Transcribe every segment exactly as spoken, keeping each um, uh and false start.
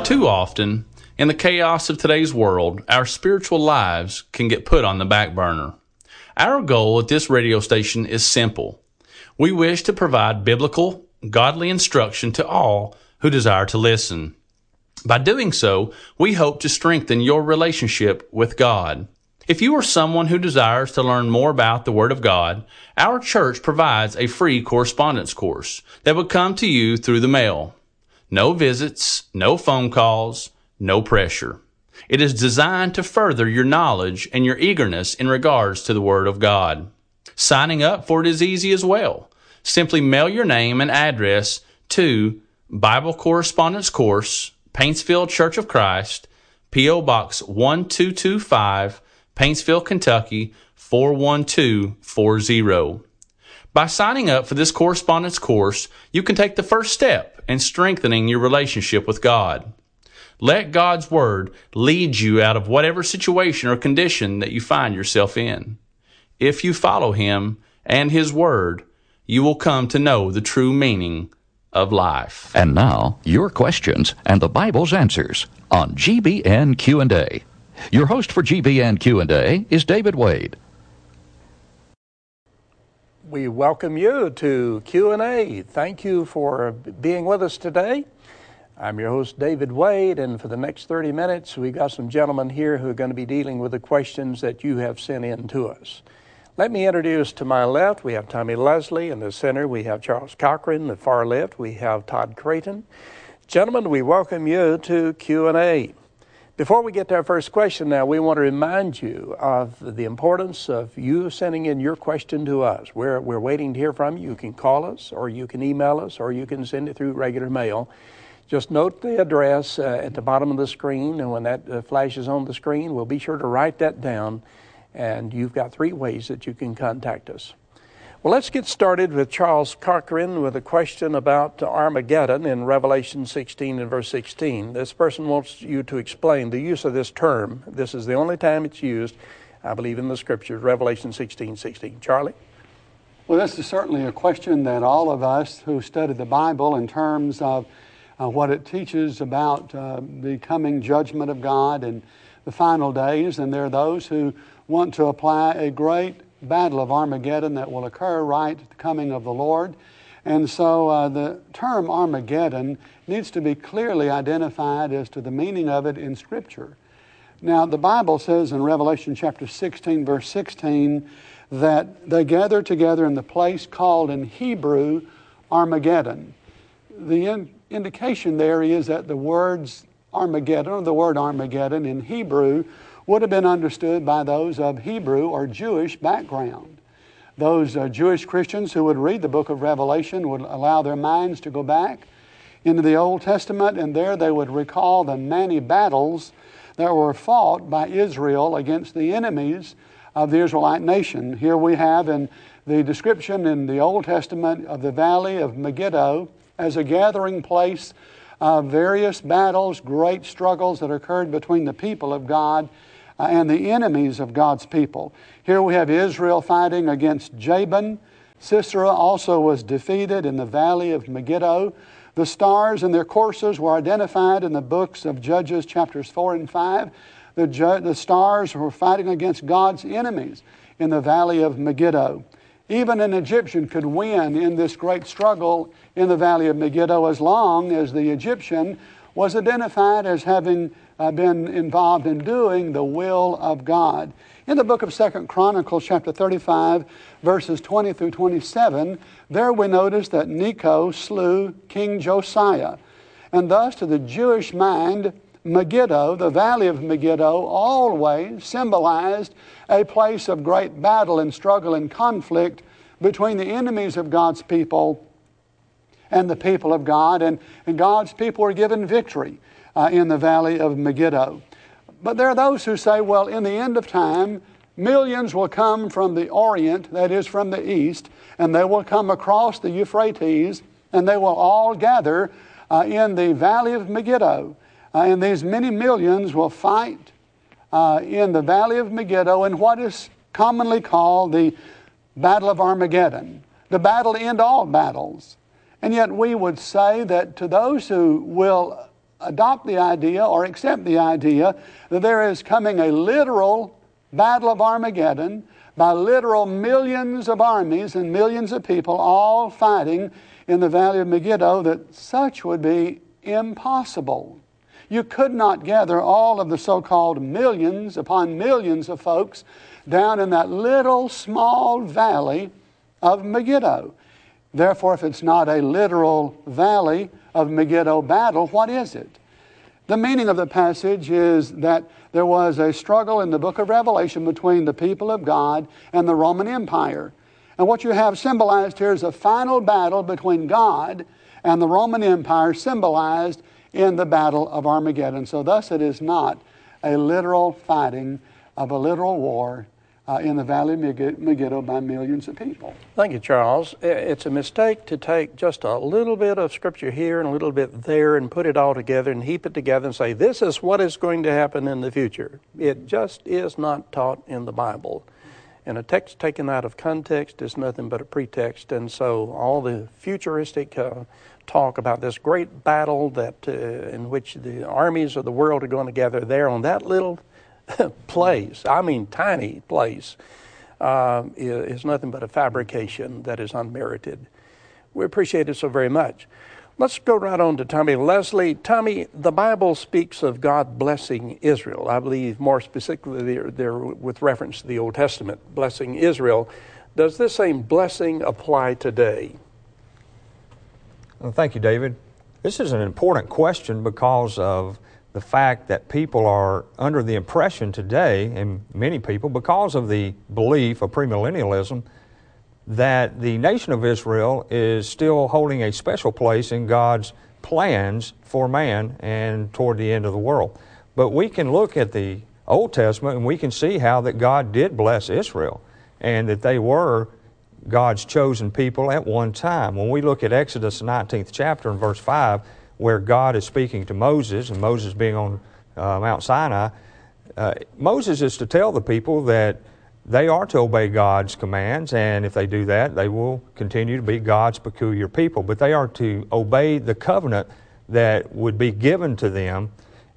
Too often, in the chaos of today's world, our spiritual lives can get put on the back burner. Our goal at this radio station is simple. We wish to provide biblical, godly instruction to all who desire to listen. By doing so, we hope to strengthen your relationship with God. If you are someone who desires to learn more about the Word of God, our church provides a free correspondence course that would come to you through the mail. No visits, no phone calls, no pressure. It is designed to further your knowledge and your eagerness in regards to the Word of God. Signing up for it is easy as well. Simply mail your name and address to Bible Correspondence Course, Paintsville Church of Christ, P O Box one two two five, Paintsville, Kentucky four one two four zero. By signing up for this correspondence course, you can take the first step in strengthening your relationship with God. Let God's Word lead you out of whatever situation or condition that you find yourself in. If you follow Him and His Word, you will come to know the true meaning of life. And now, your questions and the Bible's answers on G B N Q and A. Your host for G B N Q and A is David Wade. We welcome you to Q and A. Thank you for being with us today. I'm your host, David Wade, and for the next thirty minutes, we've got some gentlemen here who are going to be dealing with the questions that you have sent in to us. Let me introduce to my left, we have Tommy Leslie. In the center, we have Charles Cochran. In the far left, we have Todd Creighton. Gentlemen, we welcome you to Q and A. Before we get to our first question now, we want to remind you of the importance of you sending in your question to us. We're, we're waiting to hear from you. You can call us, or you can email us, or you can send it through regular mail. Just note the address uh, at the bottom of the screen, and when that uh, flashes on the screen, we'll be sure to write that down, and you've got three ways that you can contact us. Well, let's get started with Charles Cochran with a question about Armageddon in Revelation sixteen and verse sixteen. This person wants you to explain the use of this term. This is the only time it's used, I believe, in the Scriptures, Revelation sixteen sixteen. Charlie? Well, this is certainly a question that all of us who study the Bible in terms of uh, what it teaches about uh, the coming judgment of God and the final days, and there are those who want to apply a great battle of Armageddon that will occur right at the coming of the Lord. And so uh, the term Armageddon needs to be clearly identified as to the meaning of it in Scripture. Now, the Bible says in Revelation chapter sixteen, verse sixteen, that they gather together in the place called in Hebrew Armageddon. The in- indication there is that the words Armageddon, or the word Armageddon in Hebrew, would have been understood by those of Hebrew or Jewish background. Those uh, Jewish Christians who would read the book of Revelation would allow their minds to go back into the Old Testament, and there they would recall the many battles that were fought by Israel against the enemies of the Israelite nation. Here we have in the description in the Old Testament of the Valley of Megiddo as a gathering place of various battles, great struggles that occurred between the people of God Uh, and the enemies of God's people. Here we have Israel fighting against Jabin. Sisera also was defeated in the valley of Megiddo. The stars and their courses were identified in the books of Judges chapters four and five. The, ju- the stars were fighting against God's enemies in the valley of Megiddo. Even an Egyptian could win in this great struggle in the valley of Megiddo as long as the Egyptian was identified as having uh, been involved in doing the will of God. In the book of Second Chronicles, chapter thirty-five, verses twenty through twenty-seven, there we notice that Necho slew King Josiah. And thus, to the Jewish mind, Megiddo, the valley of Megiddo, always symbolized a place of great battle and struggle and conflict between the enemies of God's people and the people of God, and, and God's people were given victory uh, in the valley of Megiddo. But there are those who say, well, in the end of time, millions will come from the Orient, that is from the East, and they will come across the Euphrates, and they will all gather uh, in the valley of Megiddo. Uh, and these many millions will fight uh, in the valley of Megiddo in what is commonly called the Battle of Armageddon, the battle to end all battles. And yet we would say that to those who will adopt the idea or accept the idea that there is coming a literal battle of Armageddon by literal millions of armies and millions of people all fighting in the Valley of Megiddo, that such would be impossible. You could not gather all of the so-called millions upon millions of folks down in that little small valley of Megiddo. Therefore, if it's not a literal valley of Megiddo battle, what is it? The meaning of the passage is that there was a struggle in the book of Revelation between the people of God and the Roman Empire. And what you have symbolized here is a final battle between God and the Roman Empire, symbolized in the battle of Armageddon. So thus it is not a literal fighting of a literal war uh, in the Valley of Megiddo by millions of people. Thank you, Charles. It's a mistake to take just a little bit of Scripture here and a little bit there and put it all together and heap it together and say, this is what is going to happen in the future. It just is not taught in the Bible. And a text taken out of context is nothing but a pretext. And so all the futuristic uh, talk about this great battle that uh, in which the armies of the world are going to gather there on that little place, I mean tiny place, uh, is nothing but a fabrication that is unmerited. We appreciate it so very much. Let's go right on to Tommy Leslie. Tommy, the Bible speaks of God blessing Israel. I believe more specifically there, there with reference to the Old Testament, blessing Israel. Does this same blessing apply today? Well, thank you, David. This is an important question because of the fact that people are under the impression today, and many people, because of the belief of premillennialism, that the nation of Israel is still holding a special place in God's plans for man and toward the end of the world. But we can look at the Old Testament and we can see how that God did bless Israel and that they were God's chosen people at one time. When we look at Exodus nineteenth chapter and verse five, where God is speaking to Moses, and Moses being on uh, Mount Sinai, uh, Moses is to tell the people that they are to obey God's commands, and if they do that, they will continue to be God's peculiar people. But they are to obey the covenant that would be given to them,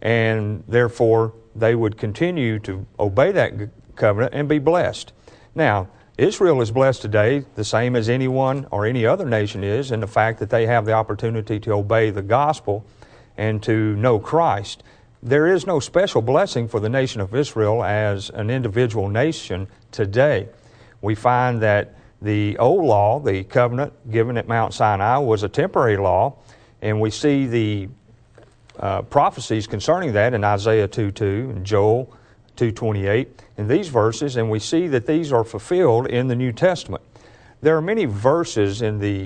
and therefore they would continue to obey that covenant and be blessed. Now, Israel is blessed today the same as anyone or any other nation is in the fact that they have the opportunity to obey the gospel and to know Christ. There is no special blessing for the nation of Israel as an individual nation today. We find that the old law, the covenant given at Mount Sinai, was a temporary law, and we see the uh, prophecies concerning that in Isaiah two two and Joel two twenty-eight in these verses, and we see that these are fulfilled in the New Testament. There are many verses in the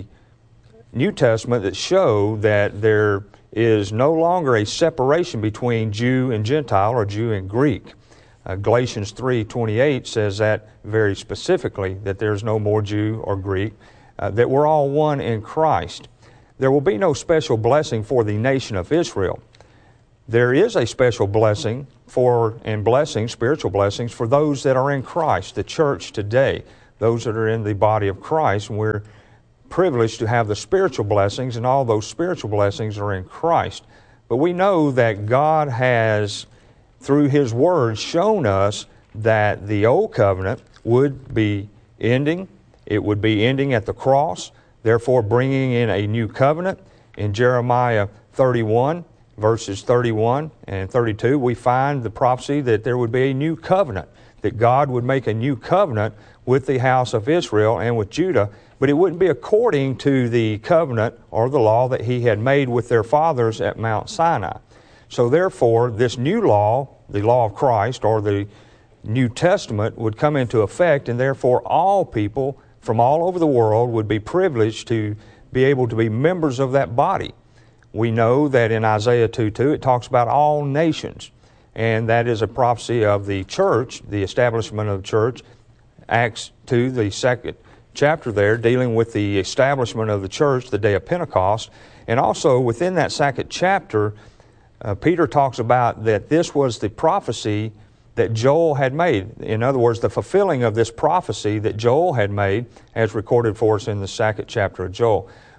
New Testament that show that there is no longer a separation between Jew and Gentile or Jew and Greek. Uh, Galatians three twenty-eight says that very specifically, that there's no more Jew or Greek, uh, that we're all one in Christ. There will be no special blessing for the nation of Israel. There is a special blessing for, and blessings, spiritual blessings, for those that are in Christ, the church today, those that are in the body of Christ, and we're privileged to have the spiritual blessings, and all those spiritual blessings are in Christ. But we know that God has, through His Word, shown us that the old covenant would be ending. It would be ending at the cross, therefore bringing in a new covenant. In Jeremiah thirty-one, verses thirty-one and thirty-two, we find the prophecy that there would be a new covenant, that God would make a new covenant with the house of Israel and with Judah, but it wouldn't be according to the covenant or the law that He had made with their fathers at Mount Sinai. So therefore, this new law, the law of Christ, or the New Testament, would come into effect, and therefore all people from all over the world would be privileged to be able to be members of that body. We know that in Isaiah two two it talks about all nations, and that is a prophecy of the church, the establishment of the church. Acts two, the second chapter there, dealing with the establishment of the church, the day of Pentecost. And also within that second chapter, uh, Peter talks about that this was the prophecy that Joel had made. In other words, the fulfilling of this prophecy that Joel had made, as recorded for us in the second chapter of Joel.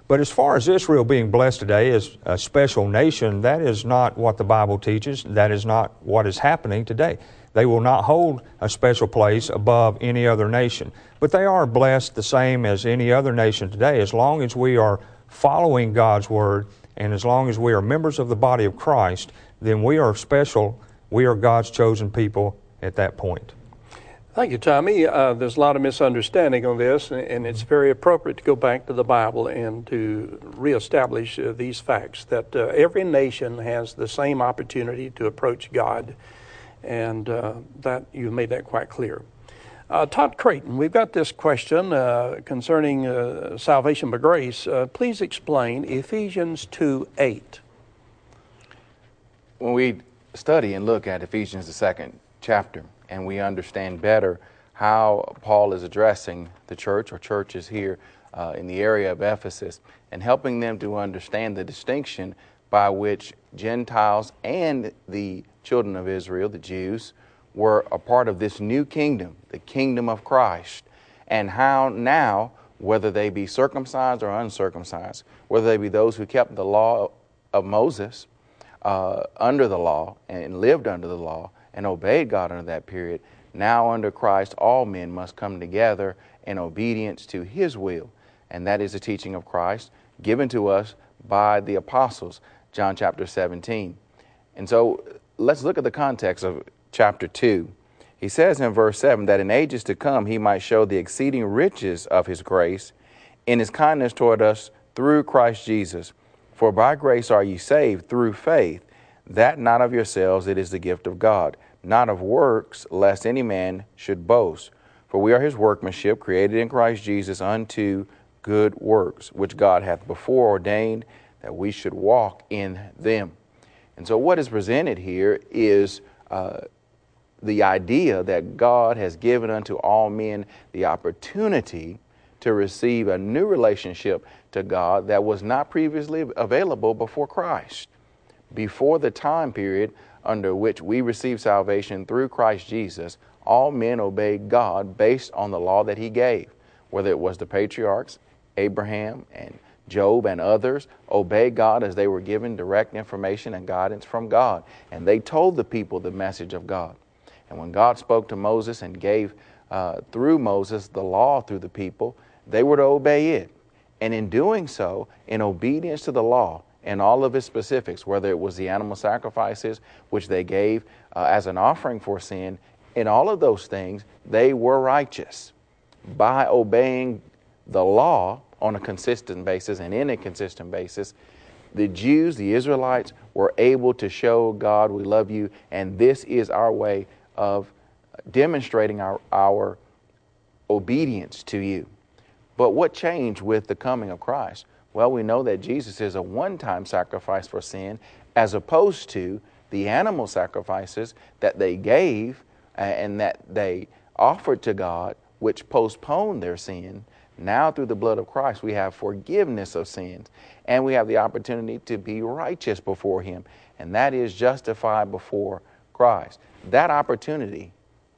But as far as Israel being blessed today as a special nation, that is not what the Bible teaches. That is not what is happening today. They will not hold a special place above any other nation. But they are blessed the same as any other nation today, as long as we are following God's Word and as long as we are members of the body of Christ, then we are special. We are God's chosen people at that point. Thank you, Tommy. Uh, there's a lot of misunderstanding on this, and it's very appropriate to go back to the Bible and to reestablish uh, these facts, that uh, every nation has the same opportunity to approach God, and uh, that you made that quite clear. Uh, Todd Creighton, we've got this question uh, concerning uh, salvation by grace. Uh, please explain Ephesians two eight. When we study and look at Ephesians, the second chapter, and we understand better how Paul is addressing the church or churches here uh, in the area of Ephesus and helping them to understand the distinction by which Gentiles and the children of Israel, the Jews, were a part of this new kingdom, the kingdom of Christ, and how now, whether they be circumcised or uncircumcised, whether they be those who kept the law of Moses uh, under the law and lived under the law, and obeyed God under that period, now under Christ all men must come together in obedience to His will. And that is the teaching of Christ given to us by the apostles, John chapter seventeen. And so let's look at the context of chapter two. He says in verse seven that in ages to come He might show the exceeding riches of His grace in His kindness toward us through Christ Jesus. For by grace are ye saved through faith, that not of yourselves, it is the gift of God, not of works, lest any man should boast. For we are His workmanship, created in Christ Jesus unto good works, which God hath before ordained that we should walk in them. And so what is presented here is uh, the idea that God has given unto all men the opportunity to receive a new relationship to God that was not previously available before Christ. Before the time period under which we receive salvation through Christ Jesus, all men obeyed God based on the law that He gave, whether it was the patriarchs, Abraham and Job and others, obeyed God as they were given direct information and guidance from God. And they told the people the message of God. And when God spoke to Moses and gave uh, through Moses the law through the people, they were to obey it. And in doing so, in obedience to the law, and all of its specifics, whether it was the animal sacrifices, which they gave uh, as an offering for sin, in all of those things, they were righteous. By obeying the law on a consistent basis and in a consistent basis, the Jews, the Israelites, were able to show God, we love you, and this is our way of demonstrating our, our obedience to you. But what changed with the coming of Christ? Well, we know that Jesus is a one-time sacrifice for sin, as opposed to the animal sacrifices that they gave and that they offered to God, which postponed their sin. Now, through the blood of Christ, we have forgiveness of sins, and we have the opportunity to be righteous before Him, and that is justified before Christ. That opportunity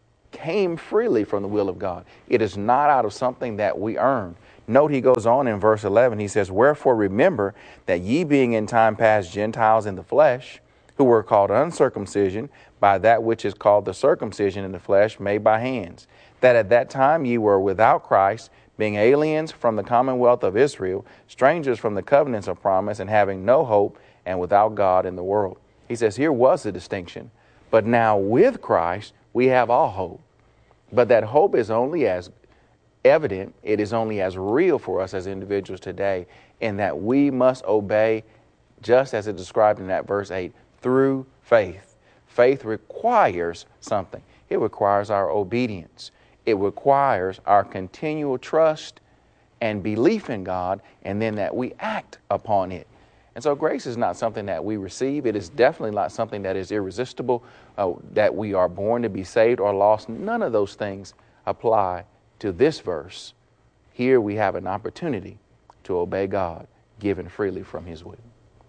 came freely from the will of God. It is not out of something that we earn. Note he goes on in verse eleven, he says, wherefore remember that ye being in time past Gentiles in the flesh, who were called uncircumcision by that which is called the circumcision in the flesh made by hands, that at that time ye were without Christ, being aliens from the commonwealth of Israel, strangers from the covenants of promise, and having no hope, and without God in the world. He says here was the distinction. But now with Christ, we have all hope. But that hope is only as evident, it is only as real for us as individuals today, in that we must obey, just as it described in that verse eight, through faith. Faith requires something. It requires our obedience. It requires our continual trust and belief in God, and then that we act upon it. And so grace is not something that we receive. It is definitely not something that is irresistible, uh, that we are born to be saved or lost. None of those things apply to this verse. Here we have an opportunity to obey God, given freely from His will.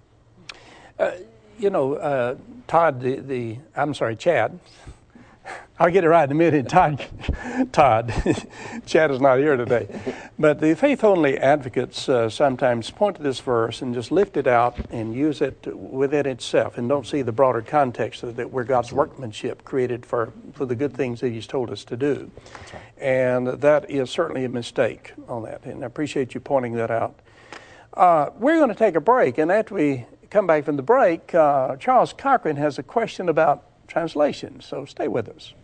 Uh, you know, uh, Todd, the, the, I'm sorry, Chad. I'll get it right in a minute. Todd, Todd. Chad is not here today. But the faith-only advocates uh, sometimes point to this verse and just lift it out and use it within itself and don't see the broader context of that we're God's workmanship created for, for the good things that He's told us to do. That's right. And that is certainly a mistake on that, and I appreciate you pointing that out. Uh, we're going to take a break, and after we come back from the break, uh, Charles Cochran has a question about translation, so stay with us.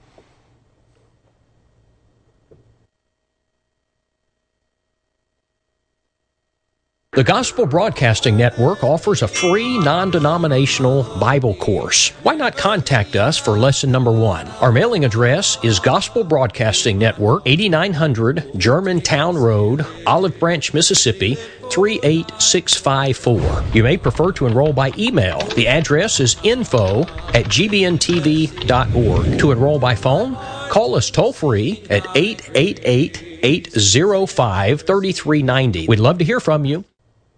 The Gospel Broadcasting Network offers a free, non-denominational Bible course. Why not contact us for lesson number one? Our mailing address is Gospel Broadcasting Network, eighty-nine hundred Germantown Road, Olive Branch, Mississippi, three eight six five four. You may prefer to enroll by email. The address is info at g b n t v dot org. To enroll by phone, call us toll-free at eight eight eight, eight oh five, three three nine oh. We'd love to hear from you.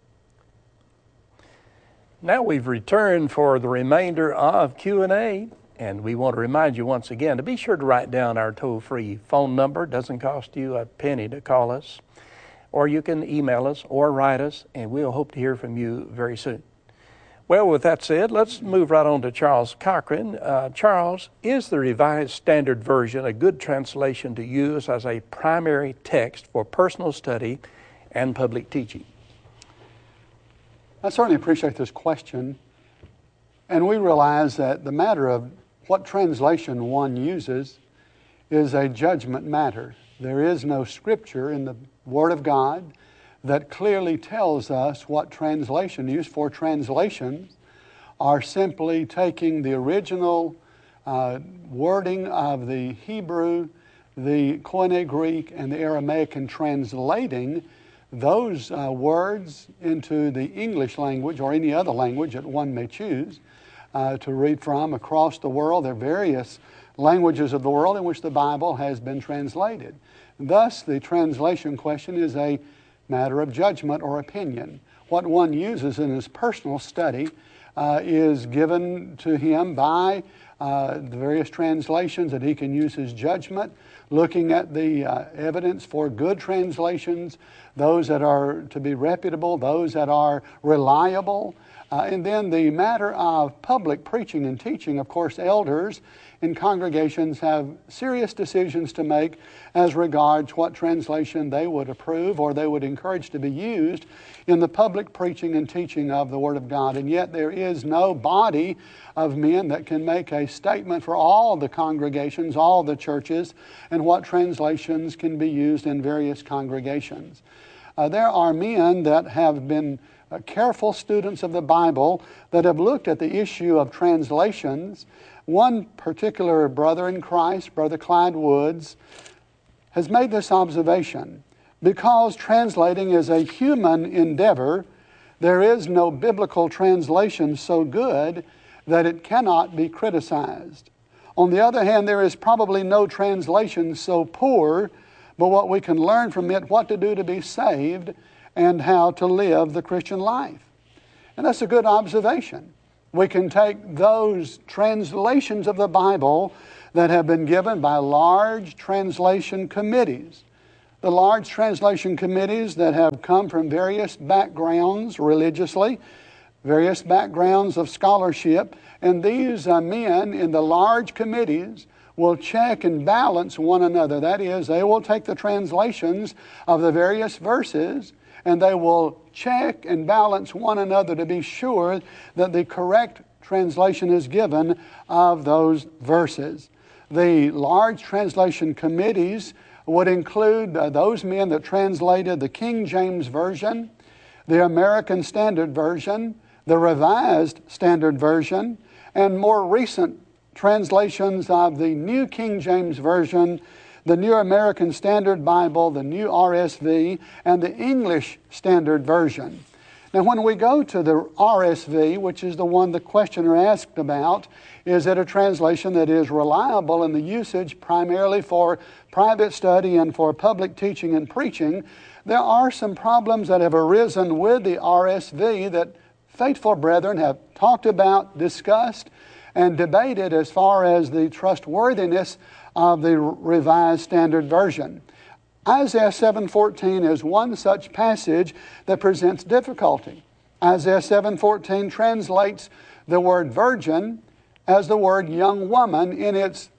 Now we've returned for the remainder of Q and A, and we want to remind you once again to be sure to write down our toll-free phone number. It doesn't cost you a penny to call us, or you can email us or write us, and we'll hope to hear from you very soon. Well, with that said, let's move right on to Charles Cochran. Uh, Charles, is the Revised Standard Version a good translation to use as a primary text for personal study and public teaching? I certainly appreciate this question, and we realize that the matter of what translation one uses is a judgment matter. There is no scripture in the Word of God that clearly tells us what translation to use, for translations are simply taking the original uh, wording of the Hebrew, the Koine Greek, and the Aramaic, and translating those uh, words into the English language or any other language that one may choose uh, to read from across the world. There are various languages of the world in which the Bible has been translated. Thus, the translation question is a matter of judgment or opinion. What one uses in his personal study uh, is given to him by uh, the various translations that he can use his judgment, looking at the uh, evidence for good translations, those that are to be reputable, those that are reliable. Uh, and then the matter of public preaching and teaching, of course, elders in congregations have serious decisions to make as regards what translation they would approve or they would encourage to be used in the public preaching and teaching of the Word of God. And yet there is no body of men that can make a statement for all the congregations, all the churches, and what translations can be used in various congregations. Uh, there are men that have been uh, careful students of the Bible that have looked at the issue of translations. One particular brother in Christ, Brother Clyde Woods, has made this observation. Because translating is a human endeavor, there is no biblical translation so good that it cannot be criticized. On the other hand, there is probably no translation so poor, but what we can learn from it, what to do to be saved and how to live the Christian life. And that's a good observation. We can take those translations of the Bible that have been given by large translation committees, the large translation committees that have come from various backgrounds religiously, various backgrounds of scholarship, and these uh, men in the large committees will check and balance one another. That is, they will take the translations of the various verses and they will check and balance one another to be sure that the correct translation is given of those verses. The large translation committees would include uh, those men that translated the King James Version, the American Standard Version, the Revised Standard Version, and more recent translations of the New King James Version, the New American Standard Bible, the New R S V, and the English Standard Version. Now, when we go to the R S V, which is the one the questioner asked about, is it a translation that is reliable in the usage primarily for private study and for public teaching and preaching? There are some problems that have arisen with the R S V that faithful brethren have talked about, discussed, and debated as far as the trustworthiness of the Revised Standard Version. Isaiah seven fourteen is one such passage that presents difficulty. Isaiah seven fourteen translates the word virgin as the word young woman in its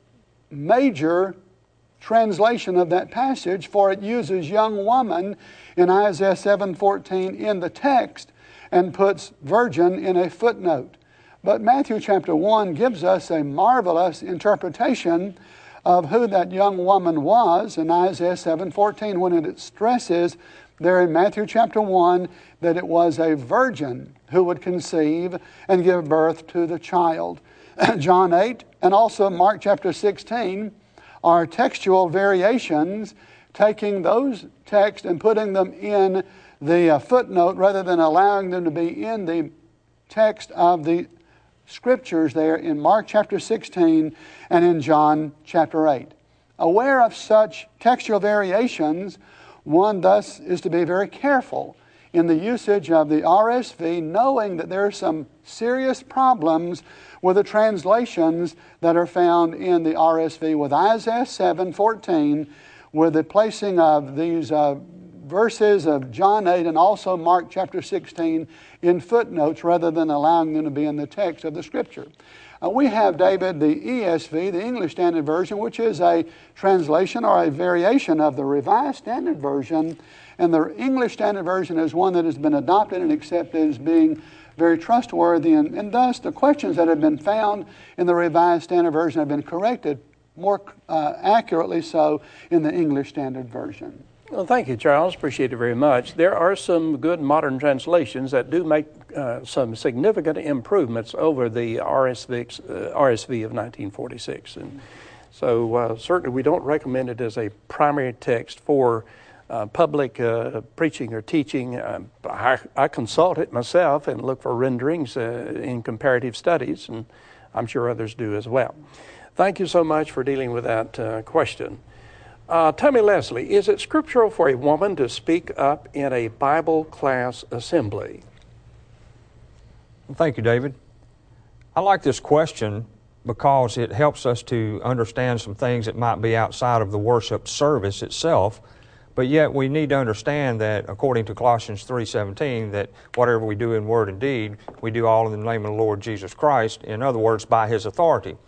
major translation of that passage, for it uses young woman in Isaiah seven fourteen in the text and puts virgin in a footnote. But Matthew chapter one gives us a marvelous interpretation of who that young woman was in Isaiah seven fourteen when it stresses there in Matthew chapter one that it was a virgin who would conceive and give birth to the child. John eight and also Mark chapter sixteen are textual variations, taking those texts and putting them in the uh, footnote rather than allowing them to be in the text of the Scriptures there in Mark chapter sixteen and in John chapter eight. Aware of such textual variations, one thus is to be very careful in the usage of the R S V, knowing that there are some serious problems with the translations that are found in the R S V with Isaiah seven fourteen, with the placing of these uh, verses of John eight and also Mark chapter sixteen in footnotes rather than allowing them to be in the text of the Scripture. Uh, we have, David, the E S V, the English Standard Version, which is a translation or a variation of the Revised Standard Version. And the English Standard Version is one that has been adopted and accepted as being very trustworthy. And, and thus, the questions that have been found in the Revised Standard Version have been corrected more uh, accurately so in the English Standard Version. Well, thank you, Charles. Appreciate it very much. There are some good modern translations that do make uh, some significant improvements over the R S V, uh, R S V of nineteen forty-six. And so uh, certainly we don't recommend it as a primary text for uh, public uh, preaching or teaching. Uh, I, I consult it myself and look for renderings uh, in comparative studies, and I'm sure others do as well. Thank you so much for dealing with that uh, question. Uh, tell me, Leslie, is it scriptural for a woman to speak up in a Bible class assembly? Thank you, David. I like this question because it helps us to understand some things that might be outside of the worship service itself, but yet we need to understand that according to Colossians three seventeen, that whatever we do in word and deed, we do all in the name of the Lord Jesus Christ, in other words, by His authority.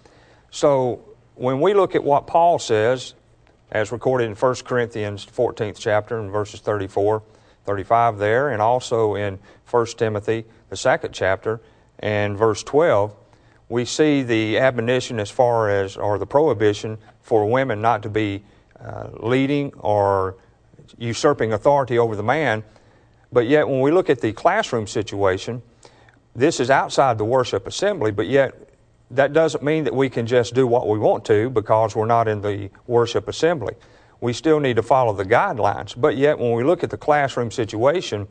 So when we look at what Paul says, as recorded in First Corinthians fourteenth chapter and verses thirty-four, thirty-five there, and also in First Timothy, the second chapter, and verse twelve, we see the admonition as far as, or the prohibition for women not to be uh, leading or usurping authority over the man. But yet when we look at the classroom situation, this is outside the worship assembly, but yet that doesn't mean that we can just do what we want to because we're not in the worship assembly. We still need to follow the guidelines. But yet when we look at the classroom situation,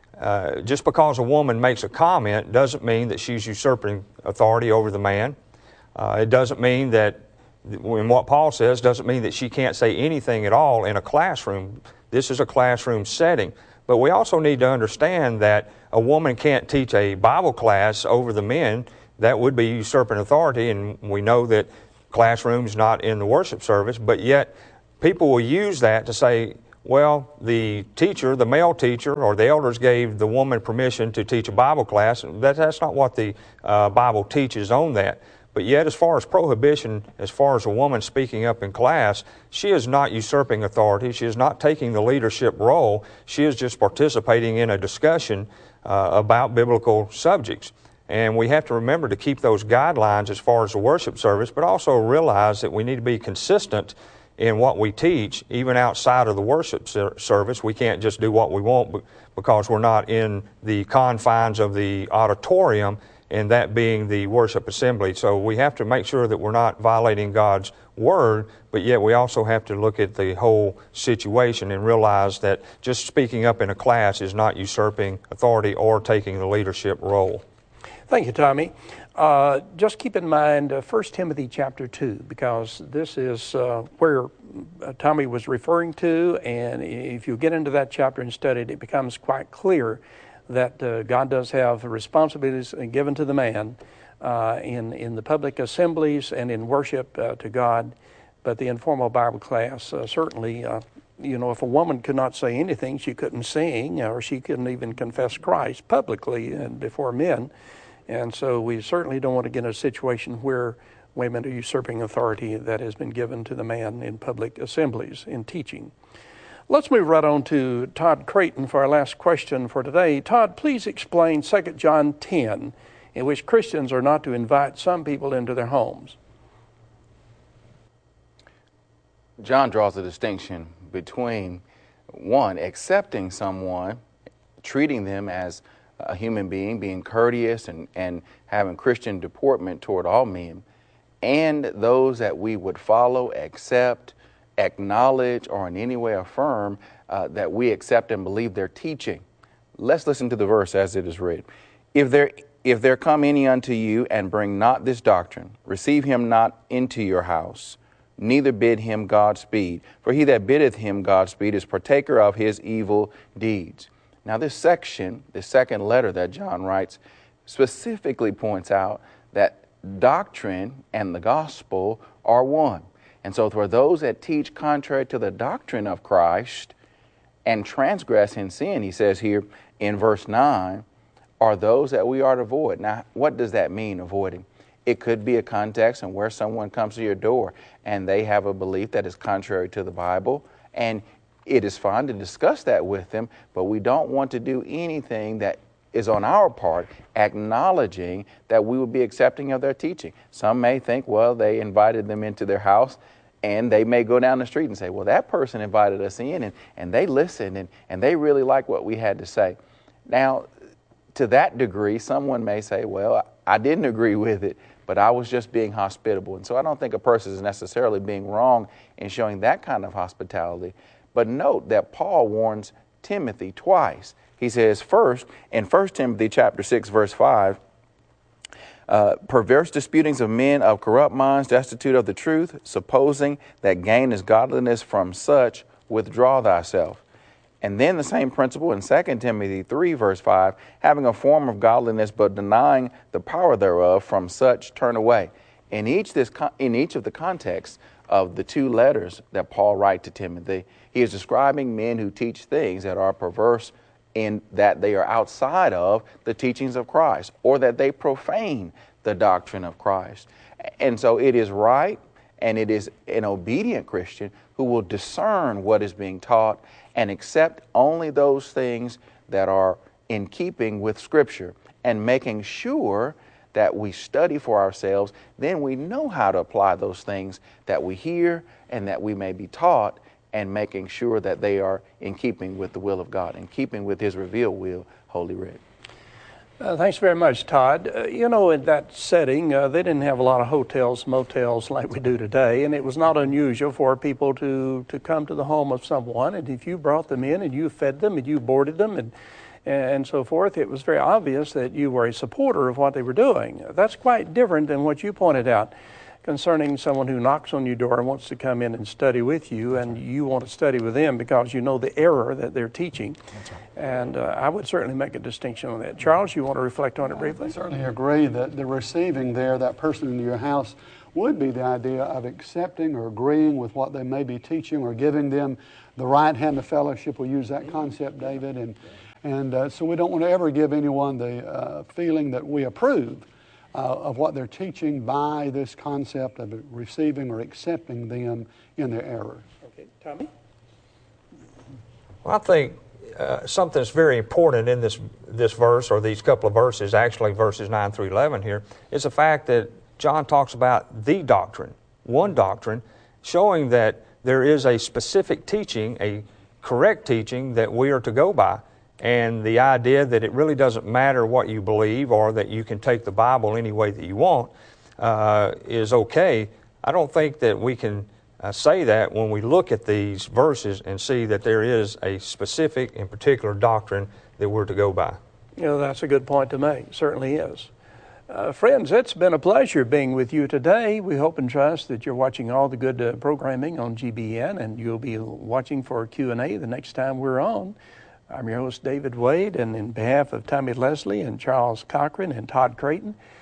uh, just because a woman makes a comment doesn't mean that she's usurping authority over the man. Uh, it doesn't mean that, in what Paul says, doesn't mean that she can't say anything at all in a classroom. This is a classroom setting. But we also need to understand that a woman can't teach a Bible class over the men. That would be usurping authority, and we know that classroom's not in the worship service, but yet people will use that to say, well, the teacher, the male teacher, or the elders gave the woman permission to teach a Bible class. That, that's not what the uh, Bible teaches on that. But yet, as far as prohibition, as far as a woman speaking up in class, she is not usurping authority. She is not taking the leadership role. She is just participating in a discussion uh, about biblical subjects. And we have to remember to keep those guidelines as far as the worship service, but also realize that we need to be consistent in what we teach, even outside of the worship service. We can't just do what we want because we're not in the confines of the auditorium, and that being the worship assembly. So we have to make sure that we're not violating God's Word, but yet we also have to look at the whole situation and realize that just speaking up in a class is not usurping authority or taking the leadership role. Thank you, Tommy. Uh, just keep in mind uh, First Timothy chapter two, because this is uh, where uh, Tommy was referring to, and if you get into that chapter and study it, it becomes quite clear that uh, God does have responsibilities given to the man uh, in, in the public assemblies and in worship uh, to God, but the informal Bible class uh, certainly uh, you know, if a woman could not say anything, she couldn't sing, or she couldn't even confess Christ publicly and before men. And so we certainly don't want to get in a situation where women are usurping authority that has been given to the man in public assemblies in teaching. Let's move right on to Todd Creighton for our last question for today. Todd, please explain Second John ten, in which Christians are not to invite some people into their homes. John draws a distinction between, one, accepting someone, treating them as a human being, being courteous and, and having Christian deportment toward all men, and those that we would follow, accept, acknowledge, or in any way affirm uh, that we accept and believe their teaching. Let's listen to the verse as it is read. If there, if there come any unto you and bring not this doctrine, receive him not into your house, neither bid him Godspeed. For he that biddeth him Godspeed is partaker of his evil deeds. Now this section, this second letter that John writes, specifically points out that doctrine and the gospel are one. And so for those that teach contrary to the doctrine of Christ and transgress in sin, he says here in verse nine, are those that we are to avoid. Now, what does that mean, avoiding? It could be a context in where someone comes to your door and they have a belief that is contrary to the Bible, and it is fine to discuss that with them, but we don't want to do anything that is on our part acknowledging that we would be accepting of their teaching. Some may think, well, they invited them into their house, and they may go down the street and say, well, that person invited us in, and, and they listened, and, and they really like what we had to say. Now, to that degree, someone may say, well, I didn't agree with it, but I was just being hospitable. And so I don't think a person is necessarily being wrong in showing that kind of hospitality. But note that Paul warns Timothy twice. He says first, in First Timothy chapter six, verse five, uh, perverse disputings of men of corrupt minds, destitute of the truth, supposing that gain is godliness, from such withdraw thyself. And then the same principle in Second Timothy three, verse five, having a form of godliness, but denying the power thereof, from such turn away. In each, this, in each of the contexts of the two letters that Paul writes to Timothy, he is describing men who teach things that are perverse in that they are outside of the teachings of Christ, or that they profane the doctrine of Christ. And so it is right, and it is an obedient Christian who will discern what is being taught and accept only those things that are in keeping with Scripture, and making sure that we study for ourselves. Then we know how to apply those things that we hear and that we may be taught, and making sure that they are in keeping with the will of God, in keeping with His revealed will, Holy Writ. Uh, thanks very much, Todd. Uh, you know, in that setting, uh, they didn't have a lot of hotels, motels like we do today, and it was not unusual for people to, to come to the home of someone, and if you brought them in and you fed them and you boarded them and and so forth, it was very obvious that you were a supporter of what they were doing. That's quite different than what you pointed out concerning someone who knocks on your door and wants to come in and study with you, and you want to study with them because you know the error that they're teaching. That's right. And uh, I would certainly make a distinction on that. Charles, you want to reflect on it briefly? I certainly agree that the receiving there, that person in your house, would be the idea of accepting or agreeing with what they may be teaching, or giving them the right hand of fellowship. We use that concept, David. And, and uh, so we don't want to ever give anyone the uh, feeling that we approve Uh, of what they're teaching by this concept of receiving or accepting them in their error. Okay, Tommy? Well, I think uh, something that's very important in this this verse, or these couple of verses, actually verses nine through eleven here, is the fact that John talks about the doctrine, one doctrine, showing that there is a specific teaching, a correct teaching that we are to go by. And the idea that it really doesn't matter what you believe, or that you can take the Bible any way that you want, uh, is okay. I don't think that we can uh, say that when we look at these verses and see that there is a specific and particular doctrine that we're to go by. You know, that's a good point to make. It certainly is. Uh, friends, it's been a pleasure being with you today. We hope and trust that you're watching all the good uh, programming on G B N, and you'll be watching for Q and A the next time we're on. I'm your host, David Wade, and in behalf of Tommy Leslie and Charles Cochran and Todd Creighton,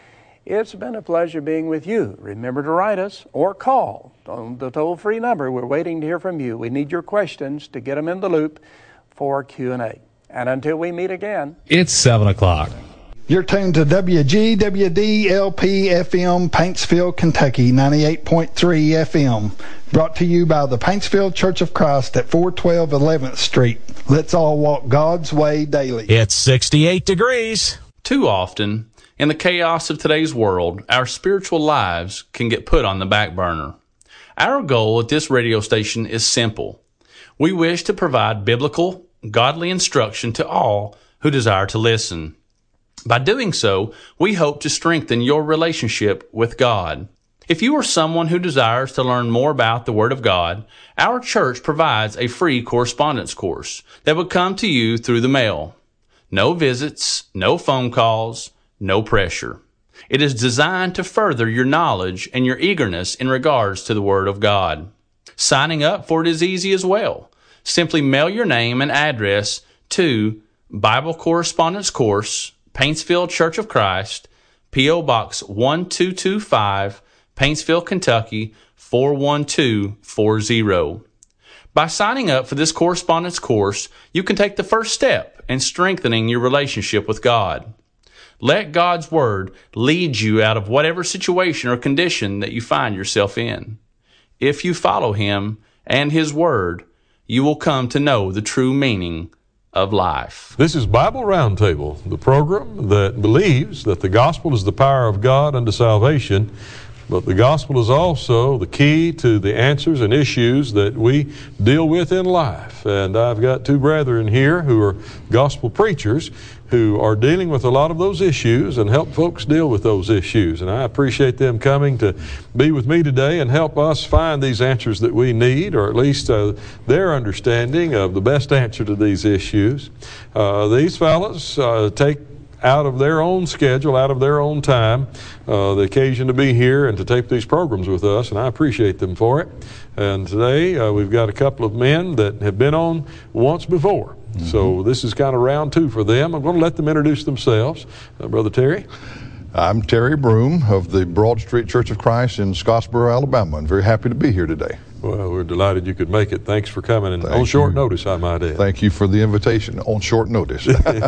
It's been a pleasure being with you. Remember to write us or call on the toll-free number. We're waiting to hear from you. We need your questions to get them in the loop for Q and A. And until we meet again, it's seven o'clock. You're tuned to W G W D L P F M, Paintsville, Kentucky, ninety-eight point three F M. Brought to you by the Paintsville Church of Christ at four twelve eleventh Street. Let's all walk God's way daily. It's sixty-eight degrees. Too often, in the chaos of today's world, our spiritual lives can get put on the back burner. Our goal at this radio station is simple. We wish to provide biblical, godly instruction to all who desire to listen. By doing so, we hope to strengthen your relationship with God. If you are someone who desires to learn more about the Word of God, our church provides a free correspondence course that will come to you through the mail. No visits, no phone calls, no pressure. It is designed to further your knowledge and your eagerness in regards to the Word of God. Signing up for it is easy as well. Simply mail your name and address to Bible Correspondence Course, Paintsville Church of Christ, P O Box one two two five, Paintsville, Kentucky four one two four zero. By signing up for this correspondence course, you can take the first step in strengthening your relationship with God. Let God's Word lead you out of whatever situation or condition that you find yourself in. If you follow Him and His Word, you will come to know the true meaning of life. This is Bible Roundtable, the program that believes that the gospel is the power of God unto salvation, but the gospel is also the key to the answers and issues that we deal with in life. And I've got two brethren here who are gospel preachers who are dealing with a lot of those issues and help folks deal with those issues. And I appreciate them coming to be with me today and help us find these answers that we need, or at least uh, their understanding of the best answer to these issues. Uh, these fellas uh, take out of their own schedule, out of their own time, uh, the occasion to be here and to tape these programs with us, and I appreciate them for it. And today uh, we've got a couple of men that have been on once before. Mm-hmm. So this is kind of round two for them. I'm going to let them introduce themselves. Uh, Brother Terry? I'm Terry Broom of the Broad Street Church of Christ in Scottsboro, Alabama. I'm very happy to be here today. Well, we're delighted you could make it. Thanks for coming, and Thank on short you. notice, I might add. Thank you for the invitation on short notice.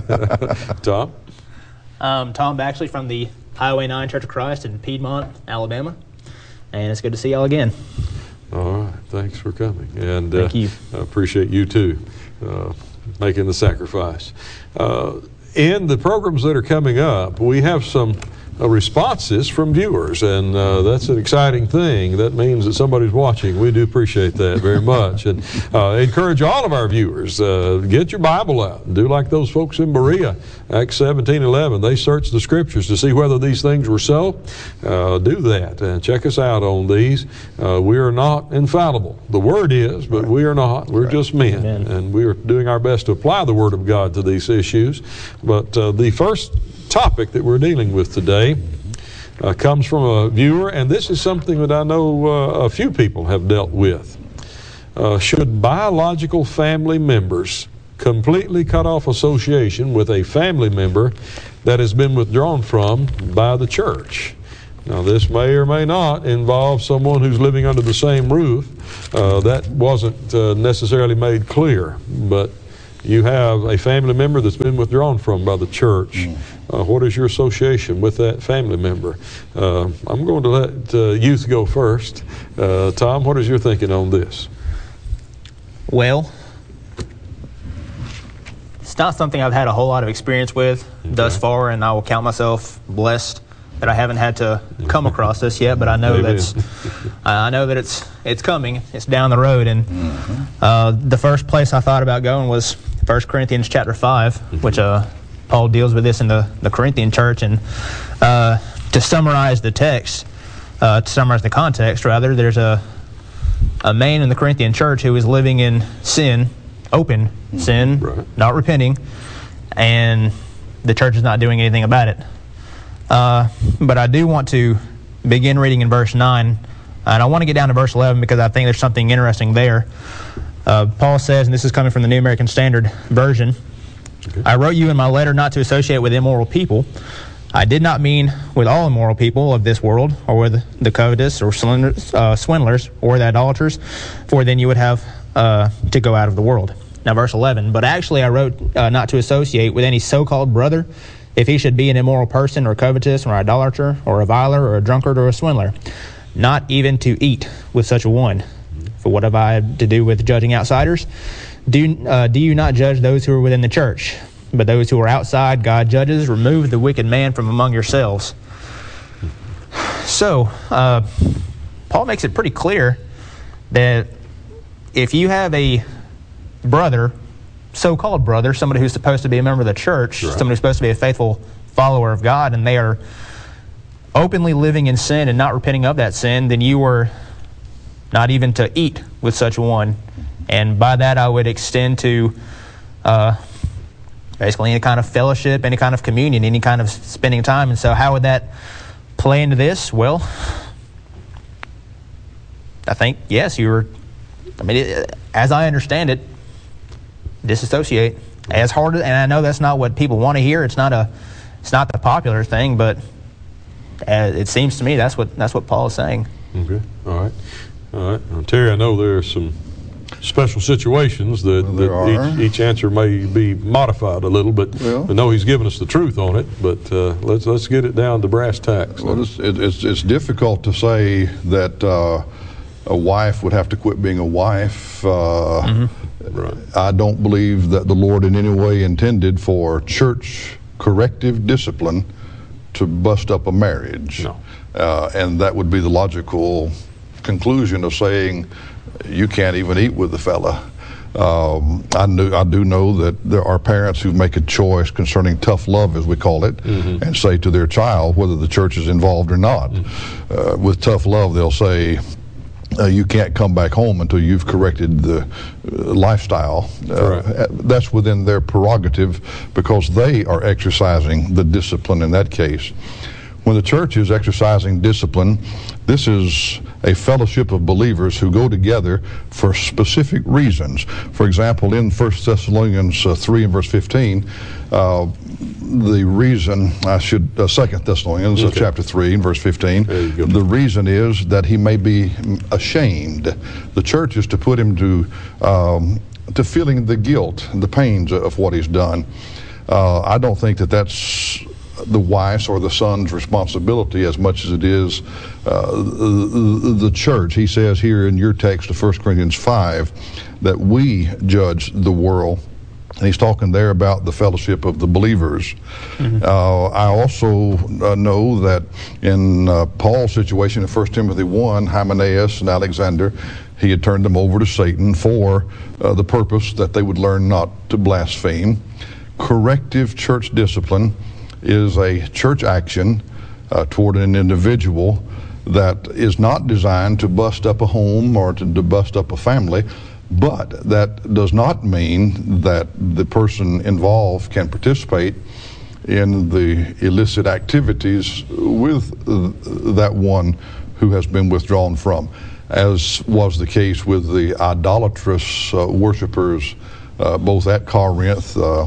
Tom? Um, Tom Baxley from the Highway nine Church of Christ in Piedmont, Alabama, and it's good to see y'all again. All right, thanks for coming, and Thank uh, you. I appreciate you too uh, making the sacrifice. Uh, in the programs that are coming up, we have some uh, responses from viewers, and uh, that's an exciting thing. That means that somebody's watching. We do appreciate that very much, and uh, encourage all of our viewers, uh, get your Bible out and do like those folks in Berea, Acts seventeen eleven. They searched the scriptures to see whether these things were so. Uh, do that and check us out on these. Uh, we are not infallible. The Word is, but we are not. We're right. just men, Amen. And we are doing our best to apply the Word of God to these issues. But uh, the first topic that we're dealing with today uh, comes from a viewer, and this is something that I know uh, a few people have dealt with. Uh, should biological family members completely cut off association with a family member that has been withdrawn from by the church? Now, this may or may not involve someone who's living under the same roof. Uh, that wasn't uh, necessarily made clear, but you have a family member that's been withdrawn from by the church. Mm. Uh, what is your association with that family member? Uh, I'm going to let uh, youth go first. Uh, Tom, what is your thinking on this? Well, it's not something I've had a whole lot of experience with okay. thus far, and I will count myself blessed that I haven't had to come across this yet. But I know that's I know that it's it's coming. It's down the road, and mm-hmm. uh, the first place I thought about going was First Corinthians chapter five, mm-hmm. which uh, Paul deals with this in the, the Corinthian church. And uh, to summarize the text, uh, to summarize the context, rather, there's a a man in the Corinthian church who is living in sin, open mm-hmm. sin, right. not repenting, and the church is not doing anything about it. Uh, but I do want to begin reading in verse nine, and I want to get down to verse eleven because I think there's something interesting there. Uh, Paul says, and this is coming from the New American Standard Version, okay. I wrote you in my letter not to associate with immoral people, I did not mean with all immoral people of this world, or with the covetous, or swindlers, uh, swindlers or the idolaters, for then you would have uh, to go out of the world. Now, verse eleven, but actually I wrote uh, not to associate with any so-called brother, if he should be an immoral person, or covetous, or idolater, or a viler, or a drunkard, or a swindler, not even to eat with such a one. For what have I to do with judging outsiders? Do, uh, do you not judge those who are within the church? But those who are outside, God judges. Remove the wicked man from among yourselves. So, uh, Paul makes it pretty clear that if you have a brother, so-called brother, somebody who's supposed to be a member of the church, right. somebody who's supposed to be a faithful follower of God, and they are openly living in sin and not repenting of that sin, then you are not even to eat with such a one. And by that I would extend to uh, basically any kind of fellowship, any kind of communion, any kind of spending time. And so how would that play into this? Well, I think, yes, you were, I mean, it, as I understand it, disassociate. As hard, and I know that's not what people want to hear. It's not a, it's not the popular thing, but uh, it seems to me that's what that's what Paul is saying. Okay, all right, all right. Now, Terry, I know there are some special situations that, well, that each, each answer may be modified a little, but well, I know he's given us the truth on it. But uh, let's let's get it down to brass tacks. Well, it's, it, it's it's difficult to say that uh, a wife would have to quit being a wife. Uh, mm-hmm. Right. I don't believe that the Lord in any way intended for church corrective discipline to bust up a marriage. No. Uh, and that would be the logical conclusion of saying you can't even eat with the fella. Um, I, knew, I do know that there are parents who make a choice concerning tough love, as we call it, mm-hmm. and say to their child, whether the church is involved or not, mm-hmm. uh, with tough love, they'll say, Uh, you can't come back home until you've corrected the uh, lifestyle. Uh, right. That's within their prerogative because they are exercising the discipline in that case. When the church is exercising discipline, this is a fellowship of believers who go together for specific reasons. For example, in First Thessalonians uh, three and verse fifteen, uh, the reason, I should, uh, Second Thessalonians okay. uh, chapter three and verse fifteen, the reason is that he may be ashamed. The church is to put him to, um, to feeling the guilt and the pains of what he's done. Uh, I don't think that that's the wife's or the son's responsibility as much as it is uh, the, the church. He says here in your text of First Corinthians five that we judge the world. And he's talking there about the fellowship of the believers. Mm-hmm. Uh, I also uh, know that in uh, Paul's situation in First Timothy one, Hymenaeus and Alexander, he had turned them over to Satan for uh, the purpose that they would learn not to blaspheme. Corrective church discipline is a church action uh, toward an individual that is not designed to bust up a home or to, to bust up a family, but that does not mean that the person involved can participate in the illicit activities with that one who has been withdrawn from, as was the case with the idolatrous uh, worshipers uh, both at Corinth uh,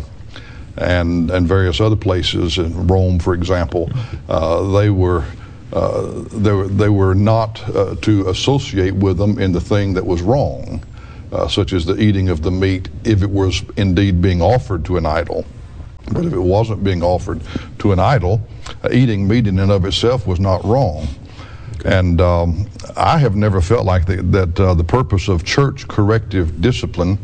and and various other places in Rome, for example. Uh, they were uh, they were they were not uh, to associate with them in the thing that was wrong. Uh, such as the eating of the meat, if it was indeed being offered to an idol. But if it wasn't being offered to an idol, uh, eating meat in and of itself was not wrong. Okay. And um, I have never felt like the, that uh, the purpose of church corrective discipline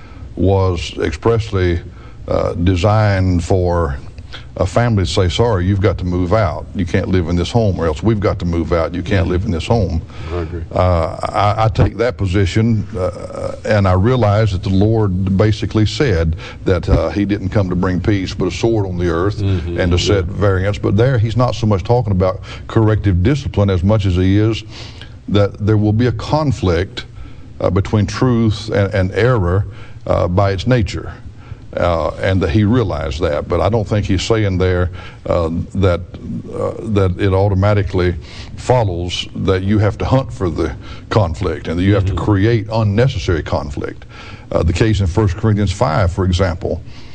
was expressly uh, designed for a family to say, sorry, you've got to move out. You can't live in this home, or else we've got to move out. You can't live in this home. I agree. Uh, I, I take that position, uh, and I realize that the Lord basically said that uh, he didn't come to bring peace, but a sword on the earth, mm-hmm, and to yeah. set variance. But there, he's not so much talking about corrective discipline as much as he is that there will be a conflict uh, between truth and, and error uh, by its nature. Uh, and that he realized that, but I don't think he's saying there uh, that uh, that it automatically follows that you have to hunt for the conflict and that you have mm-hmm. to create unnecessary conflict. Uh, the case in First Corinthians five, for example,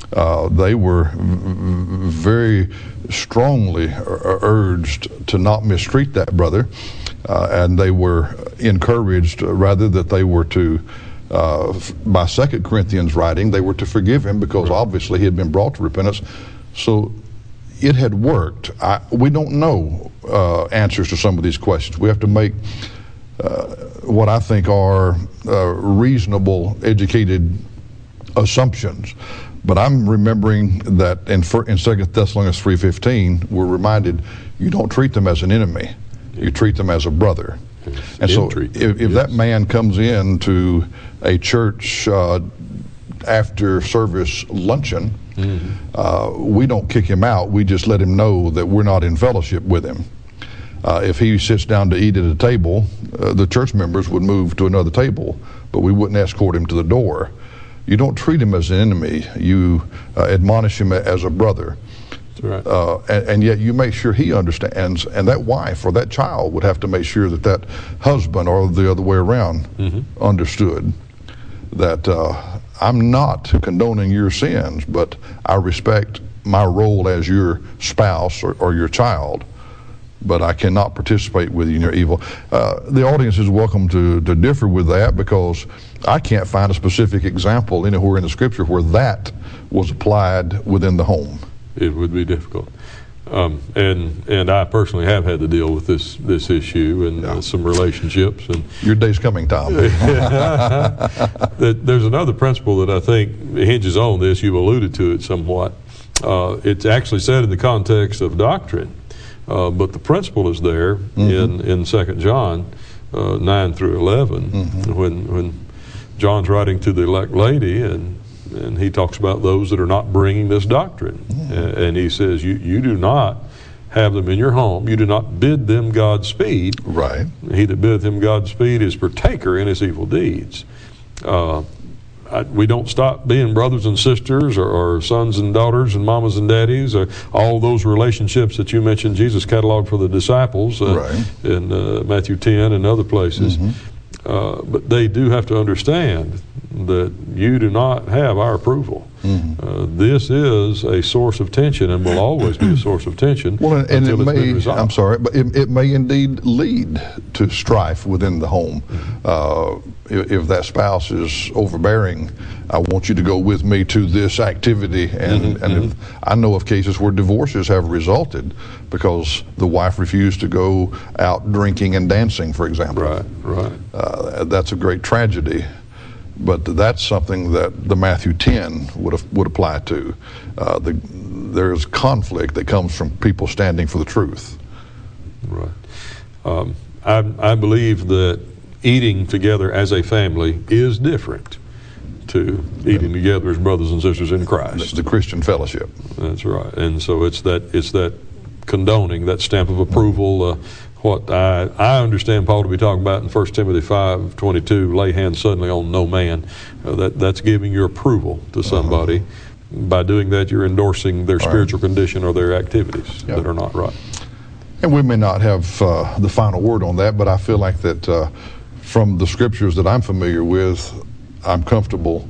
Uh, they were v- very strongly urged to not mistreat that brother, uh, and they were encouraged, uh, rather, that they were to, uh, by Second Corinthians writing, they were to forgive him because obviously he had been brought to repentance. So it had worked. I, we don't know uh, answers to some of these questions. We have to make uh, what I think are uh, reasonable, educated assumptions. But I'm remembering that in, in Second Thessalonians three fifteen, we're reminded you don't treat them as an enemy, you treat them as a brother. Yes. And so if, if yes. that man comes in to a church uh, after service luncheon, mm-hmm. uh, we don't kick him out, we just let him know that we're not in fellowship with him. Uh, if he sits down to eat at a table, uh, the church members would move to another table, but we wouldn't escort him to the door. You don't treat him as an enemy. You uh, admonish him as a brother. That's right. Uh, and, and yet you make sure he understands, and that wife or that child would have to make sure that that husband, or the other way around, mm-hmm. understood that uh, I'm not condoning your sins, but I respect my role as your spouse or, or your child, but I cannot participate with you in your evil. Uh, the audience is welcome to, to differ with that, because I can't find a specific example anywhere in the Scripture where that was applied within the home. It would be difficult. Um, and and I personally have had to deal with this this issue and yeah. uh, some relationships. And your day's coming, Tom. There's another principle that I think hinges on this. You've alluded to it somewhat. Uh, it's actually said in the context of doctrine. Uh, but the principle is there mm-hmm. in, in Second John uh, nine through eleven, mm-hmm. when when John's writing to the elect lady, and and he talks about those that are not bringing this doctrine. Mm-hmm. And, and he says, you, you do not have them in your home. You do not bid them Godspeed. Right. He that biddeth him Godspeed is partaker in his evil deeds. Uh, I, we don't stop being brothers and sisters, or, or sons and daughters, and mamas and daddies, or all those relationships that you mentioned Jesus cataloged for the disciples uh, right. in uh, Matthew ten and other places. Mm-hmm. Uh, but they do have to understand that you do not have our approval. Mm-hmm. Uh, this is a source of tension, and will always be a source of tension. Well, and, and until it it's may, been resolved. I'm sorry, but it, it may indeed lead to strife within the home. Mm-hmm. Uh, if, if that spouse is overbearing, I want you to go with me to this activity. And, mm-hmm. and if, I know of cases where divorces have resulted because the wife refused to go out drinking and dancing, for example. Right, right. Uh, that's a great tragedy. But that's something that the Matthew ten would have, would apply to. Uh, the, there's conflict that comes from people standing for the truth. Right. Um, I, I believe that eating together as a family is different to eating yeah. together as brothers and sisters in Christ. The Christian fellowship. That's right. And so it's that it's that condoning, that stamp of approval. Uh, What I, I understand Paul to be talking about in First Timothy five twenty-two, lay hands suddenly on no man. Uh, that, that's giving your approval to somebody. Uh-huh. By doing that, you're endorsing their All spiritual right. condition or their activities yep. that are not right. And we may not have uh, the final word on that, but I feel like that uh, from the scriptures that I'm familiar with, I'm comfortable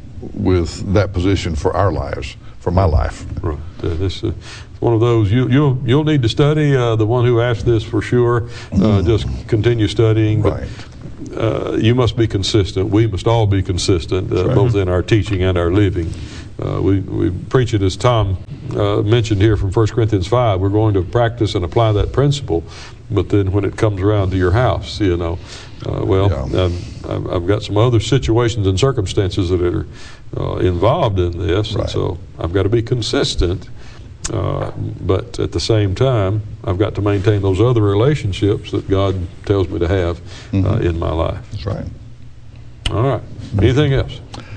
with that position for our lives, for my life. Right. Uh, this, uh, one of those you, you'll you'll need to study. Uh, the one who asked this for sure, uh, mm. just continue studying. But, right. uh, you must be consistent. We must all be consistent, uh, right. both in our teaching and our living. Uh, we we preach it as Tom uh, mentioned here from First Corinthians five. We're going to practice and apply that principle, but then when it comes around to your house, you know, uh, well, yeah. I've, I've got some other situations and circumstances that are uh, involved in this, right. and so I've got to be consistent. Uh, but at the same time, I've got to maintain those other relationships that God tells me to have mm-hmm. uh, in my life. That's right. All right. Anything else?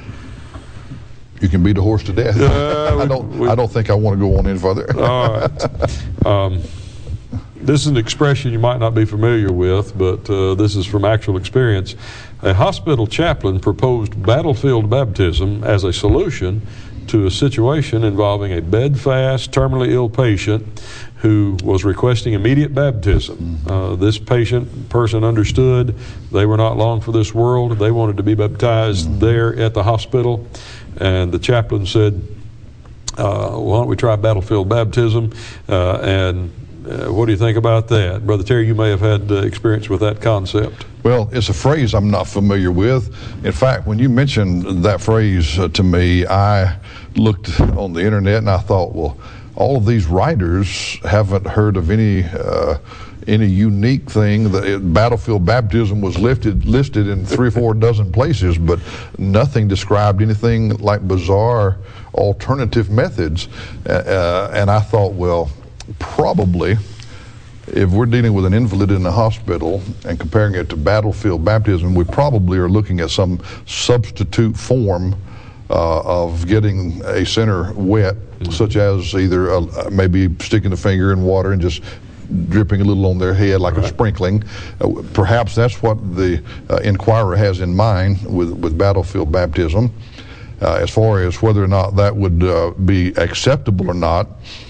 You can beat a horse to death. Uh, I don't. we, I don't think I want to go on any further. All right. Um, this is an expression you might not be familiar with, but uh, this is from actual experience. A hospital chaplain proposed battlefield baptism as a solution to a situation involving a bedfast, terminally ill patient who was requesting immediate baptism. Uh, this patient person understood they were not long for this world. They wanted to be baptized there at the hospital, and the chaplain said, Uh, why don't we try battlefield baptism? Uh, and uh, what do you think about that? Brother Terry, you may have had uh, experience with that concept. Well, it's a phrase I'm not familiar with. In fact, when you mentioned that phrase uh, to me, I looked on the internet and I thought, well, all of these writers haven't heard of any uh, any unique thing. The battlefield baptism was lifted, listed in three or four dozen places, but nothing described anything like bizarre alternative methods. Uh, and I thought, well, probably if we're dealing with an invalid in the hospital and comparing it to battlefield baptism, we probably are looking at some substitute form uh, of getting a sinner wet, mm-hmm. such as either uh, maybe sticking a finger in water and just dripping a little on their head like right. a sprinkling. Uh, perhaps that's what the uh, inquirer has in mind with, with battlefield baptism. Uh, as far as whether or not that would uh, be acceptable or not,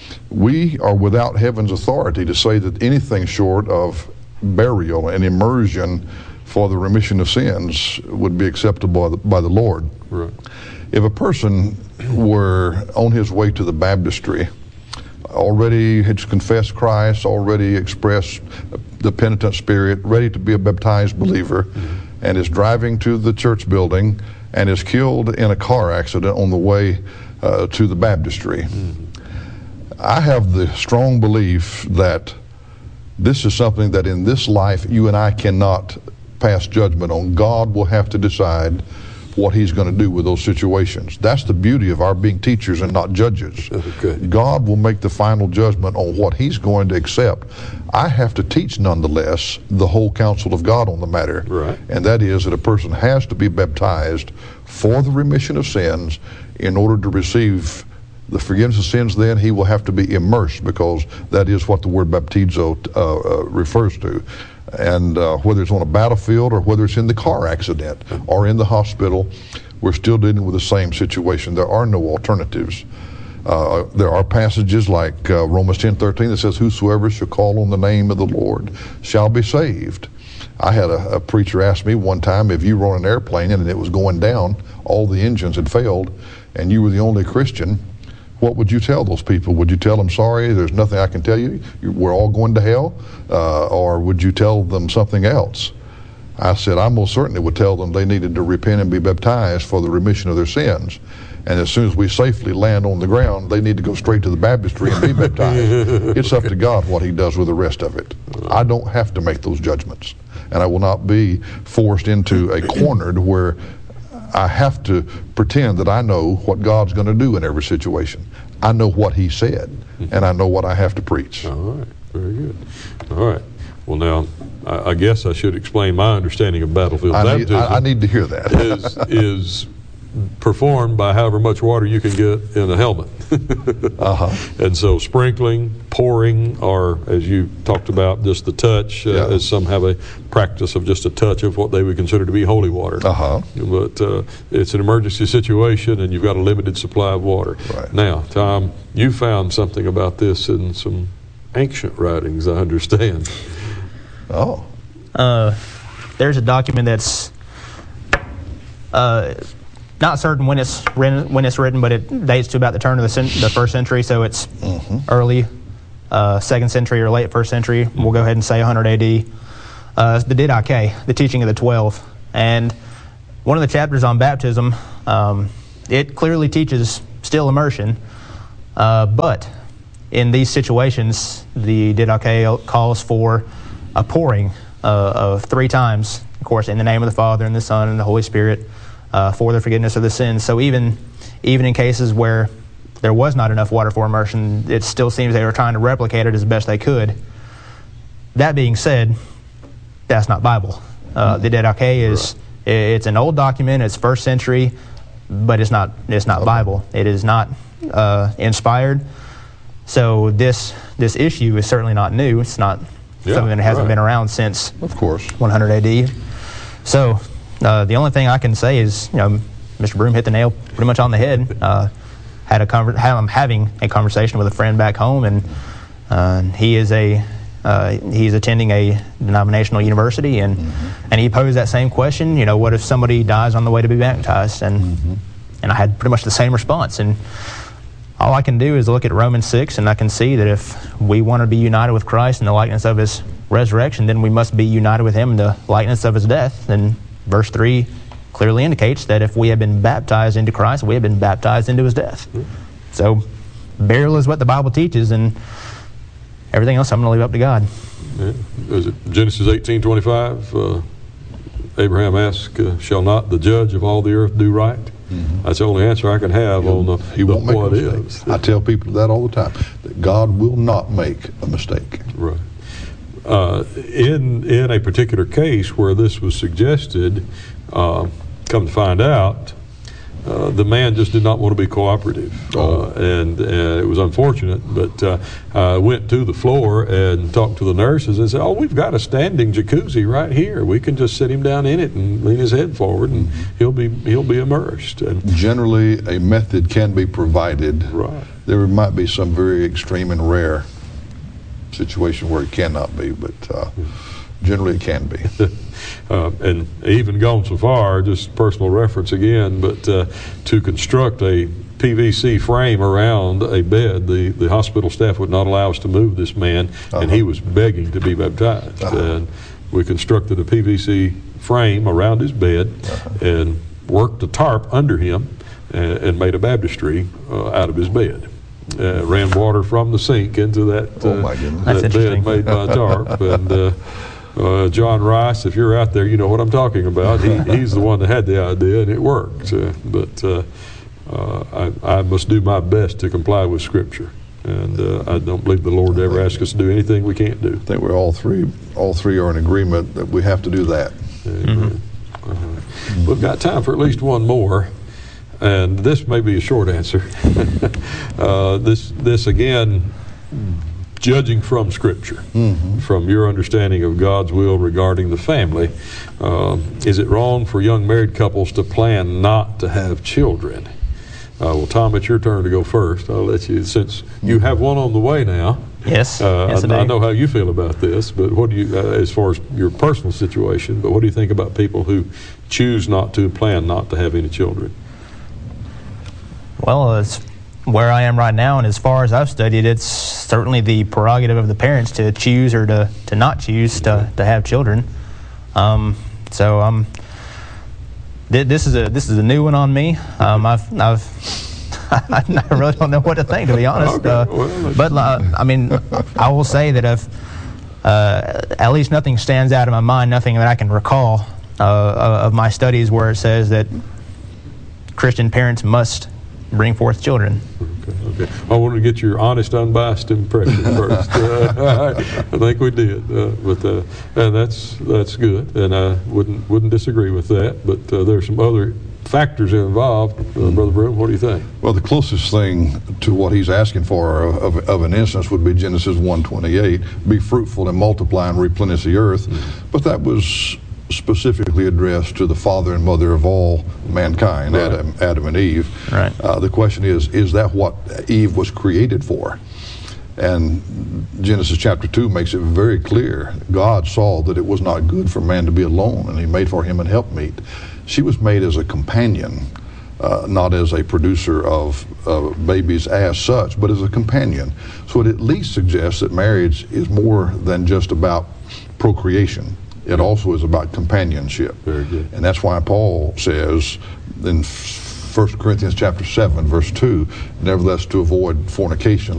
we are without heaven's authority to say that anything short of burial and immersion for the remission of sins would be acceptable by the, by the Lord. Right. If a person were on his way to the baptistry, already had confessed Christ, already expressed the penitent spirit, ready to be a baptized believer, mm-hmm. and is driving to the church building and is killed in a car accident on the way uh, to the baptistry. Mm-hmm. I have the strong belief that this is something that in this life you and I cannot pass judgment on. God will have to decide what he's going to do with those situations. That's the beauty of our being teachers and not judges. Okay. God will make the final judgment on what he's going to accept. I have to teach nonetheless the whole counsel of God on the matter. Right. And that is that a person has to be baptized for the remission of sins. In order to receive the forgiveness of sins, then he will have to be immersed, because that is what the word baptizo uh, uh, refers to. And uh, whether it's on a battlefield or whether it's in the car accident or in the hospital, we're still dealing with the same situation. There are no alternatives. Uh, there are passages like uh, Romans ten thirteen that says, whosoever shall call on the name of the Lord shall be saved. I had a, a preacher ask me one time, if you were on an airplane and it was going down, all the engines had failed, and you were the only Christian, what would you tell those people? Would you tell them, sorry, there's nothing I can tell you, we're all going to hell? Uh, or would you tell them something else? I said, I most certainly would tell them they needed to repent and be baptized for the remission of their sins. And as soon as we safely land on the ground, they need to go straight to the baptistry and be baptized. It's up to God what he does with the rest of it. I don't have to make those judgments. And I will not be forced into a corner to where I have to pretend that I know what God's going to do in every situation. I know what he said, and I know what I have to preach. All right, very good. All right. Well, now, I, I guess I should explain my understanding of battlefield I baptism. Need, I, I need to hear that. is, is performed by however much water you can get in a helmet. uh-huh. And so sprinkling, pouring, or as you talked about, just the touch, uh, yeah. as some have a practice of just a touch of what they would consider to be holy water. Uh-huh. But uh, it's an emergency situation and you've got a limited supply of water. Right. Now, Tom, you found something about this in some ancient writings, I understand. Oh. Uh, there's a document that's uh, not certain when it's written, when it's written, but it dates to about the turn of the, cent- the first century, so it's mm-hmm. early uh, second century or late first century. We'll go ahead and say one hundred A D. Uh, the Didache, the teaching of the twelve. And one of the chapters on baptism, um, it clearly teaches still immersion, uh, but in these situations, the Didache calls for a pouring uh, of three times, of course, in the name of the Father and the Son and the Holy Spirit, uh, for the forgiveness of the sins. So even even in cases where there was not enough water for immersion, it still seems they were trying to replicate it as best they could. That being said, that's not Bible. Uh, the Didache is right. It's an old document. It's first century, but it's not it's not okay. Bible. It is not uh, inspired. So this this issue is certainly not new. It's not yeah, something that hasn't right. been around since, of course, one hundred A D. So uh, the only thing I can say is, you know, Mister Broom hit the nail pretty much on the head. Uh, had a conver- I'm having a conversation with a friend back home, and uh, he is a uh, he's attending a denominational university, and mm-hmm. and he posed that same question. You know, what if somebody dies on the way to be baptized? And mm-hmm. and I had pretty much the same response. And all I can do is look at Romans six, and I can see that if we want to be united with Christ in the likeness of His resurrection, then we must be united with Him in the likeness of His death. And verse three clearly indicates that if we have been baptized into Christ, we have been baptized into His death. So burial is what the Bible teaches, and everything else I'm going to leave up to God. Yeah. Is it Genesis eighteen twenty-five? Uh, Abraham asked, uh, shall not the judge of all the earth do right? Mm-hmm. That's the only answer I can have He'll, on the, he won't the make what a mistake. is. I tell people that all the time, that God will not make a mistake. Right. Uh, in in a particular case where this was suggested, uh, come to find out, uh, the man just did not want to be cooperative, Oh. uh, and uh, it was unfortunate. But uh, I went to the floor and talked to the nurses and said, "Oh, we've got a standing jacuzzi right here. We can just sit him down in it and lean his head forward, and he'll be he'll be immersed." And generally, a method can be provided. Right. There might be some very extreme and rare situation where it cannot be, but uh, generally it can be. Uh, and even gone so far, just personal reference again, but uh, to construct a P V C frame around a bed, the, the hospital staff would not allow us to move this man, uh-huh. and he was begging to be baptized. Uh-huh. And we constructed a P V C frame around his bed, uh-huh. and worked a tarp under him, and, and made a baptistry uh, out of his bed. Uh, ran water from the sink into that, uh, oh my goodness. that bed made by tarp. And uh, uh, John Rice, if you're out there, you know what I'm talking about. He, he's the one that had the idea, and it worked. Uh, but uh, uh, I, I must do my best to comply with Scripture. And uh, I don't believe the Lord ever asks us to do anything we can't do. I think we're all three, all three are in agreement that we have to do that. Amen. Mm-hmm. Uh-huh. We've got time for at least one more. And this may be a short answer. uh, this, this again, judging from Scripture, mm-hmm. from your understanding of God's will regarding the family, uh, is it wrong for young married couples to plan not to have children? Uh, well, Tom, it's your turn to go first. I'll let you, since you have one on the way now. Yes, uh, yes I, I, I know how you feel about this, but what do you, uh, as far as your personal situation, but what do you think about people who choose not to, plan not to have any children? Well, it's where I am right now, and as far as I've studied, it's certainly the prerogative of the parents to choose or to, to not choose to, to have children. Um, so um, th- this is a this is a new one on me. Um, I've I've I really don't know what to think, to be honest. Okay, uh, well, but uh, I mean, I will say that if uh, at least nothing stands out in my mind, nothing that I can recall uh, of my studies where it says that Christian parents must bring forth children. Okay, okay. I wanted to get your honest, unbiased impression first. Uh, I, I think we did, uh, but uh, and that's that's good, and I wouldn't wouldn't disagree with that. But uh, there's some other factors involved. Uh, Brother Broom, what do you think? Well, the closest thing to what he's asking for of, of, of an instance would be Genesis one twenty-eight, be fruitful and multiply and replenish the earth. Mm-hmm. But that was specifically addressed to the father and mother of all mankind, right. Adam, Adam and Eve. Right. Uh, the question is, is that what Eve was created for? And Genesis chapter two makes it very clear. God saw that it was not good for man to be alone, and he made for him an helpmeet. She was made as a companion, uh, not as a producer of uh, babies as such, but as a companion. So it at least suggests that marriage is more than just about procreation. It also is about companionship. Very good. And that's why Paul says in First Corinthians chapter seven, verse two, nevertheless to avoid fornication,